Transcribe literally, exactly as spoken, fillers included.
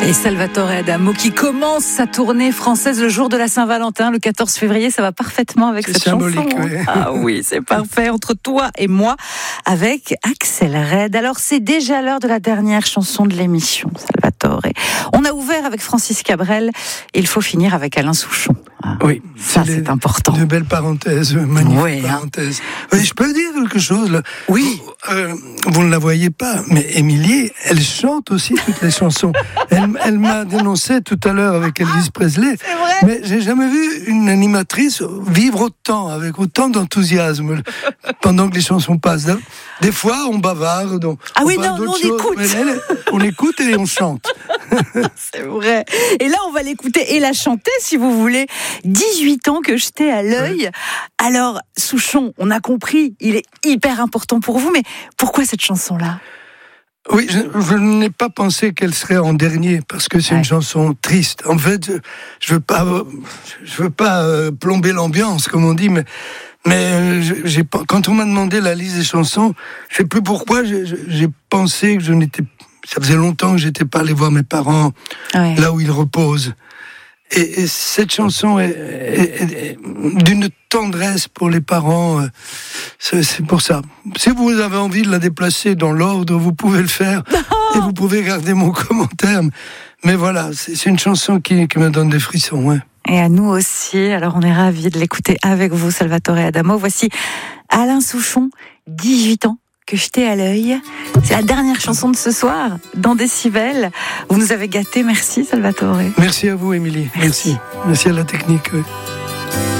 Et Salvatore Adamo qui commence sa tournée française le jour de la Saint-Valentin, le quatorze février, ça va parfaitement avec c'est cette symbolique, chanson. Oui. Ah oui, c'est parfait, entre toi et moi, avec Axel Red. Alors c'est déjà l'heure de la dernière chanson de l'émission, Salvatore. On a ouvert avec Francis Cabrel, il faut finir avec Alain Souchon. Ah, oui, ça c'est, c'est important. Une belle parenthèse, magnifique oui, parenthèse. Hein. Oui, je peux dire quelque chose là. Oui. Vous, euh, vous ne la voyez pas, mais Émilie, elle chante aussi toutes les chansons. Elle, elle m'a dénoncé tout à l'heure avec Elvis Presley. C'est vrai. Mais j'ai jamais vu une animatrice vivre autant, avec autant d'enthousiasme pendant que les chansons passent. Des fois, on bavarde. On, ah on oui, non, non, on choses, écoute. Mais elle, on écoute et on chante. C'est vrai. Et là, on va l'écouter et la chanter, si vous voulez. dix-huit ans que jeter à l'œil. Ouais. Alors, Souchon, on a compris, il est hyper important pour vous, mais pourquoi cette chanson-là ? Oui, je, je n'ai pas pensé qu'elle serait en dernier parce que c'est ouais. une chanson triste. En fait, je, je veux pas, je veux pas euh, plomber l'ambiance, comme on dit, mais mais j'ai, quand on m'a demandé la liste des chansons, je sais plus pourquoi, j'ai, j'ai pensé que je n'étais, ça faisait longtemps que j'étais pas allé voir mes parents ouais. là où ils reposent. Et, et cette chanson est, est, est, est d'une tendresse pour les parents. C'est, c'est pour ça. Si vous avez envie de la déplacer dans l'ordre, vous pouvez le faire. Et vous pouvez garder mon commentaire. Mais voilà, c'est, c'est une chanson qui, qui me donne des frissons. Ouais. Et à nous aussi. Alors on est ravis de l'écouter avec vous, Salvatore Adamo. Voici Alain Souchon, dix-huit ans. Que jeter à l'œil. C'est la dernière chanson de ce soir, dans Décibel. Vous nous avez gâtés. Merci, Salvatore. Merci à vous, Émilie. Merci. Merci, Merci à la technique. Oui.